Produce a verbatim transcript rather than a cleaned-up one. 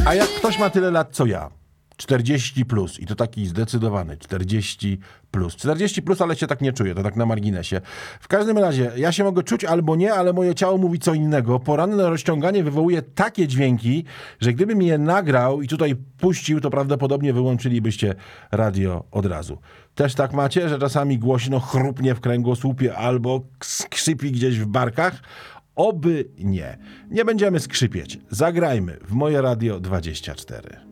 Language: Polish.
A jak ktoś ma tyle lat co ja, czterdzieści plus i to taki zdecydowany, czterdzieści plus. czterdzieści plus, ale się tak nie czuję, to tak na marginesie. W każdym razie, ja się mogę czuć albo nie, ale moje ciało mówi co innego. Poranne rozciąganie wywołuje takie dźwięki, że gdybym je nagrał i tutaj puścił, to prawdopodobnie wyłączylibyście radio od razu. Też tak macie, że czasami głośno chrupnie w kręgosłupie albo skrzypi gdzieś w barkach? Oby nie. Nie będziemy skrzypieć. Zagrajmy w Moje Radio dwadzieścia cztery.